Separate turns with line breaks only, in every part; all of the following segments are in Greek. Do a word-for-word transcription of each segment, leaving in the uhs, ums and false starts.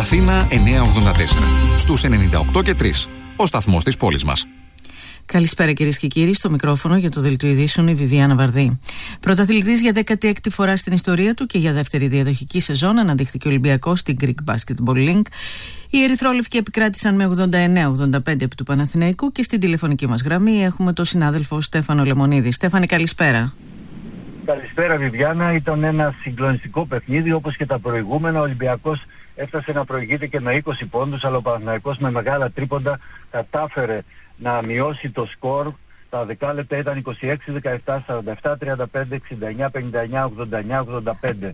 Αθήνα εννιακόσια ογδόντα τέσσερα. Στους ενενήντα οκτώ και τρία. Ο σταθμός της πόλης μας.
Καλησπέρα κυρίες και κύριοι, στο μικρόφωνο για το Δελτίο Ειδήσεων η Βιβιάνα Βαρδί. Πρωταθλητής για δέκατη έκτη φορά στην ιστορία του και για δεύτερη διαδοχική σεζόν αναδείχθηκε ο Ολυμπιακός στην Greek Basketball League. Οι ερυθρόλευκοι επικράτησαν με ογδόντα εννέα ογδόντα πέντε επί του Παναθηναϊκού και στην τηλεφωνική μας γραμμή έχουμε τον συνάδελφο Στέφανο Λεμονίδη. Στέφανη, καλησπέρα.
Καλησπέρα Βιβιάνα, ήταν ένα συγκλονιστικό παιχνίδι όπως και τα προηγούμενα. Ο Ολυμπιακός έφτασε να προηγείται και με είκοσι πόντους, αλλά ο Παναθηναϊκός με μεγάλα τρίποντα κατάφερε να μειώσει το σκορ. Τα δεκάλεπτα ήταν είκοσι έξι δεκαεπτά, σαράντα επτά τριάντα πέντε, εξήντα εννέα πενήντα εννέα, ογδόντα εννέα ογδόντα πέντε.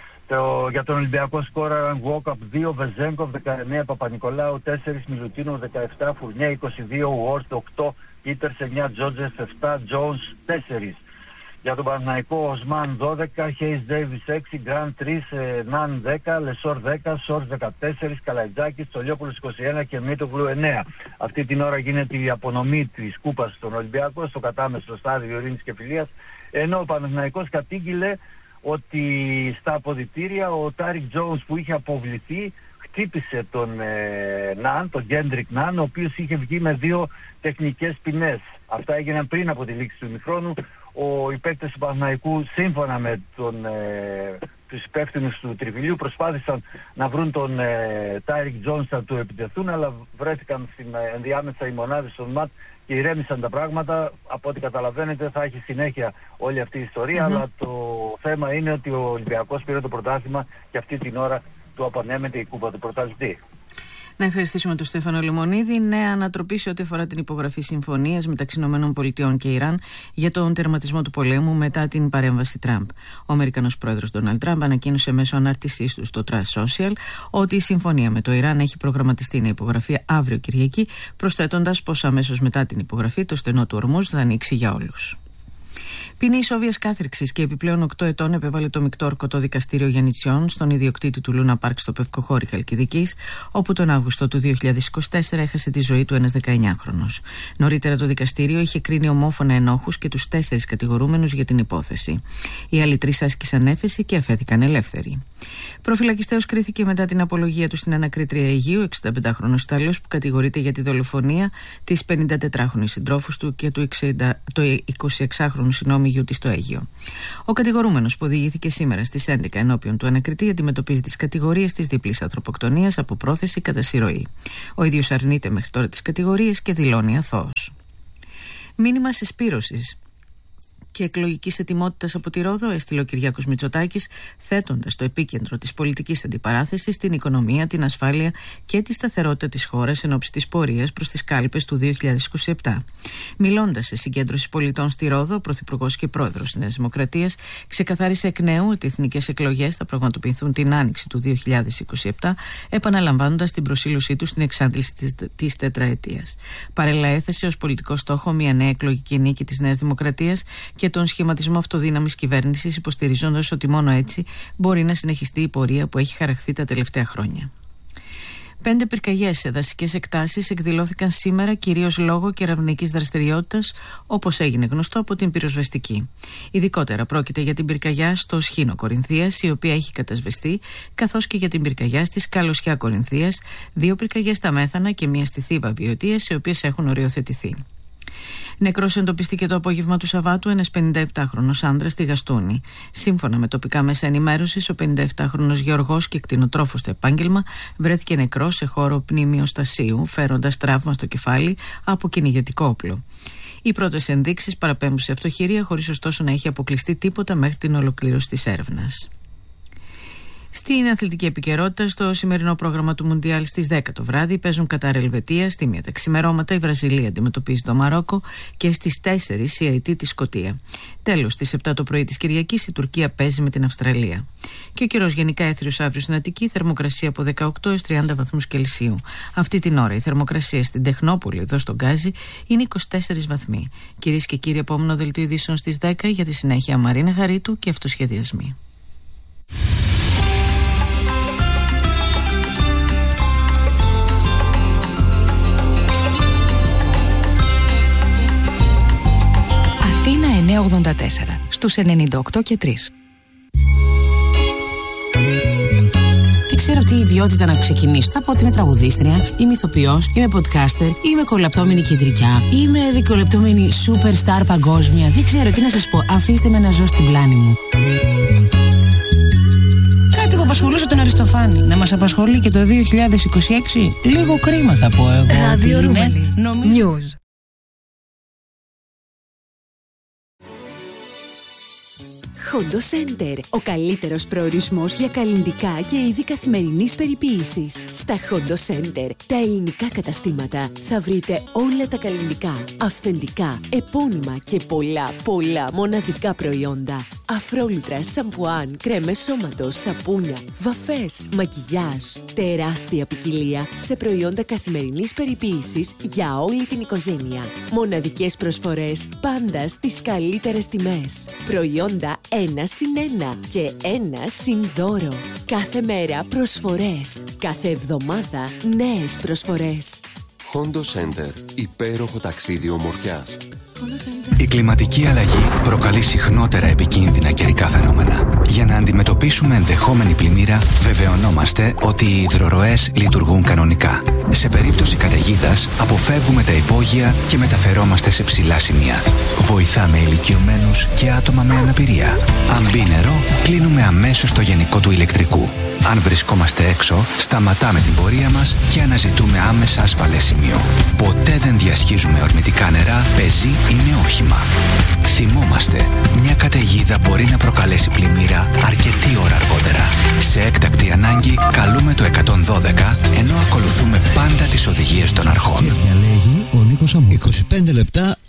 Το, για τον Ολυμπιακό σκόραραν Walkup δύο, Βεζέγκοφ δεκαεννέα, Παπα-Νικολάου τέσσερα, Μιλουτίνο δεκαεπτά, Φουρνιά είκοσι δύο, Ουόρτ οκτώ, Πίτερς εννέα, Τζότζεφ επτά, Τζόουνς τέσσερα. Για τον Παναθηναϊκό Οσμάν δώδεκα, Χέις Ντέιβις έξι, Γκραντ τρία, Ναν δέκα, Λεσόρ δέκα, Σόρς δεκατέσσερα, Καλαϊτζάκης, Τσολιόπουλος είκοσι ένα και Μίτογλου εννέα. Αυτή την ώρα γίνεται η απονομή της κούπας στον Ολυμπιακό στο κατάμεσο στάδιο ειρήνης και φιλίας, ενώ ο Παναθηναϊκός κατήγγειλε ότι στα αποδυτήρια ο Τάρικ Τζόουνς που είχε αποβληθεί χτύπησε τον ε, Ναν, τον Γκέντρικ Ναν, ο οποίος είχε βγει με δύο τεχνικές ποινές. Αυτά έγιναν πριν από τη λήξη του ημιχρόνου. Ο παίκτες του Παναθηναϊκού, σύμφωνα με τον, ε, τους υπεύθυνους του τριβιλιού, προσπάθησαν να βρουν τον ε, Τάιρικ Τζόνς να του επιτεθούν, αλλά βρέθηκαν στην ε, ενδιάμεσα οι μονάδες των ΜΑΤ και ηρέμησαν τα πράγματα. Από ό,τι καταλαβαίνετε θα έχει συνέχεια όλη αυτή η ιστορία, mm-hmm. αλλά το θέμα είναι ότι ο Ολυμπιακός πήρε το πρωτάθλημα και αυτή την ώρα του απανέμεται η κούπα του πρωταθλητή.
Να ευχαριστήσουμε τον Στέφανο Λεμονίδη. Νέα ανατροπή σε ό,τι αφορά την υπογραφή συμφωνίας μεταξύ ΗΠΑ και Ιράν για τον τερματισμό του πολέμου μετά την παρέμβαση Τραμπ. Ο Αμερικανός πρόεδρος Ντόναλντ Τραμπ ανακοίνωσε μέσω ανάρτησής του στο Trust Social ότι η συμφωνία με το Ιράν έχει προγραμματιστεί να υπογραφεί αύριο Κυριακή, προσθέτοντας πως αμέσως μετά την υπογραφή το στενό του Ορμούζ θα ανοίξει για όλους. Ποινή ισόβιας κάθριξης και επιπλέον οκτώ ετών επέβαλε το μεικτό ορκωτό δικαστήριο Γιαννιτσιών στον ιδιοκτήτη του Λούνα Πάρκ στο Πευκοχώρι Χαλκιδικής, όπου τον Αύγουστο του δύο χιλιάδες είκοσι τέσσερα έχασε τη ζωή του ένας δεκαεννιάχρονος. Νωρίτερα το δικαστήριο είχε κρίνει ομόφωνα ενόχους και τους τέσσερις κατηγορούμενους για την υπόθεση. Οι άλλοι τρεις άσκησαν έφεση και αφέθηκαν ελεύθεροι. Προφυλακιστέος κρίθηκε μετά την απολογία του στην ανακρίτρια Αιγείου, εξηνταπεντάχρονος Ιταλός που κατηγορείται για τη δολοφονία της πενηντατετράχρονης συντρόφου του και του εικοσιεξάχρονου συνόμου γιου της στο Αίγυο. Ο κατηγορούμενος που οδηγήθηκε σήμερα στις έντεκα ενώπιον του ανακριτή αντιμετωπίζει τις κατηγορίες της διπλής ανθρωποκτονίας από πρόθεση κατά συρροή. Ο ίδιος αρνείται μέχρι τώρα τις κατηγορίες και δηλώνει αθώος. Μήνυμα συσπήρωσης και εκλογικής ετοιμότητας από τη Ρόδο έστειλε ο Κυριάκος Μητσοτάκης, θέτοντας στο επίκεντρο της πολιτικής αντιπαράθεσης την οικονομία, την ασφάλεια και τη σταθερότητα της χώρας εν ώψη της πορείας προς τις κάλπες του δύο χιλιάδες είκοσι επτά. Μιλώντας σε συγκέντρωση πολιτών στη Ρόδο, ο Πρωθυπουργός και Πρόεδρος της Νέας Δημοκρατίας ξεκαθάρισε εκ νέου ότι οι εθνικές εκλογές θα πραγματοποιηθούν την άνοιξη του δύο χιλιάδες είκοσι επτά, επαναλαμβάνοντας την προσήλωσή του στην εξάντληση της, της τετραετίας. Παράλληλα, έθεσε ως πολιτικό στόχο μια νέα εκλογική νίκη της Νέας Δημοκρατίας και τον σχηματισμό αυτοδύναμης κυβέρνησης, υποστηριζόντας ότι μόνο έτσι μπορεί να συνεχιστεί η πορεία που έχει χαραχθεί τα τελευταία χρόνια. Πέντε πυρκαγιές σε δασικές εκτάσεις εκδηλώθηκαν σήμερα κυρίως λόγω κεραυνικής δραστηριότητας, όπως έγινε γνωστό από την πυροσβεστική. Ειδικότερα πρόκειται για την πυρκαγιά στο Σχήνο Κορινθίας, η οποία έχει κατασβεστεί, καθώς και για την πυρκαγιά στη Σκαλωσιά Κορινθίας, δύο πυρκαγιές στα Μέθανα και μία στη Θήβα Βιωτίας, οι οποίες έχουν οριοθετηθεί. Νεκρός εντοπίστηκε το απόγευμα του Σαββάτου ένας πενηνταεπτάχρονος άνδρας στη Γαστούνη. Σύμφωνα με τοπικά μέσα ενημέρωσης, ο πενηνταεπτάχρονος γεωργός και κτηνοτρόφος στο επάγγελμα βρέθηκε νεκρός σε χώρο πνημιοστασίου, φέροντας τραύμα στο κεφάλι από κυνηγετικό όπλο. Οι πρώτες ενδείξεις παραπέμπουν σε αυτοχειρία, χωρίς ωστόσο να έχει αποκλειστεί τίποτα μέχρι την ολοκλήρωση της έρευνας. Στην αθλητική επικαιρότητα, στο σημερινό πρόγραμμα του Μουντιάλ στις δέκα το βράδυ παίζουν Κατάρ Ελβετία, στη μία τα ξημερώματα η Βραζιλία αντιμετωπίζει το Μαρόκο και στις τέσσερις η Αϊτή τη Σκωτία. Τέλος, στις επτά το πρωί της Κυριακής η Τουρκία παίζει με την Αυστραλία. Και ο καιρός γενικά έθριος αύριο στην Αττική, θερμοκρασία από δεκαοκτώ έως τριάντα βαθμούς Κελσίου. Αυτή την ώρα η θερμοκρασία στην Τεχνόπολη, εδώ στον Γκάζι, είναι είκοσι τέσσερις βαθμοί. Κυρίες και κύριοι, επόμενο δελτίο ειδήσεων στις δέκα, για τη συνέχεια Μαρίνα Χαρίτου και αυτοσχεδιασμοί.
Αθήνα εννιακόσια ογδόντα τέσσερα, στους ενενήντα οκτώ και τρία.
ξέρω από τι ιδιότητα να ξεκινήσω. Θα πω ότι είμαι τραγουδίστρια, είμαι ηθοποιός, είμαι podcaster, είμαι κολαπτώμενη κεντρικιά, είμαι δικολεπτώμενη superstar παγκόσμια. Δεν ξέρω τι να σας πω. Αφήστε με να ζω στην πλάνη μου. Κάτι που απασχολούσε τον Αριστοφάνη. Να μας απασχολεί και το δύο χιλιάδες είκοσι έξι. Λίγο κρίμα θα πω εγώ.
Ραδιορούμενη. News.
Hondo Center, ο καλύτερος προορισμός για καλλυντικά και είδη καθημερινής περιποίησης. Στα Hondo Center, τα ελληνικά καταστήματα, θα βρείτε όλα τα καλλυντικά, αυθεντικά, επώνυμα και πολλά, πολλά μοναδικά προϊόντα. Αφρόλουτρα, σαμπουάν, κρέμες σώματος, σαπούνια, βαφές, μακιγιάζ. Τεράστια ποικιλία σε προϊόντα καθημερινής περιποίησης για όλη την οικογένεια. Μοναδικές προσφορές πάντα στις καλύτερες τιμές. Προϊόντα ένα συν ένα και ένα συν δώρο. Κάθε μέρα προσφορές. Κάθε εβδομάδα νέες προσφορές.
Hondo Center. Υπέροχο ταξίδι ομορφιάς.
Η κλιματική αλλαγή προκαλεί συχνότερα επικίνδυνα καιρικά φαινόμενα. Για να αντιμετωπίσουμε ενδεχόμενη πλημμύρα, βεβαιωνόμαστε ότι οι υδροροές λειτουργούν κανονικά. Σε περίπτωση καταιγίδας, αποφεύγουμε τα υπόγεια και μεταφερόμαστε σε ψηλά σημεία. Βοηθάμε ηλικιωμένους και άτομα με αναπηρία. Αν μπει νερό, κλείνουμε αμέσως το γενικό του ηλεκτρικού. Αν βρισκόμαστε έξω, σταματάμε την πορεία μας και αναζητούμε άμεσα ασφαλές σημείο. Ποτέ δεν διασχίζουμε ορμητικά νερά, πεζή ή με όχημα. Θυμόμαστε, μια καταιγίδα μπορεί να προκαλέσει πλημμύρα αρκετή ώρα αργότερα. Σε έκτακτη ανάγκη, καλούμε το εκατόν δώδεκα, ενώ ακολουθούμε πάντα τις οδηγίες των αρχών.
Διαλέγει ο Νίκος Αμμούτης. είκοσι πέντε λεπτά